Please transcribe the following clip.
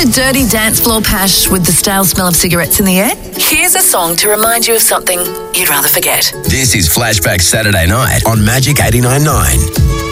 dirty dance floor pash with the stale smell of cigarettes in the air? Here's a song to remind you of something you'd rather forget. This is Flashback Saturday Night on Magic 89.9.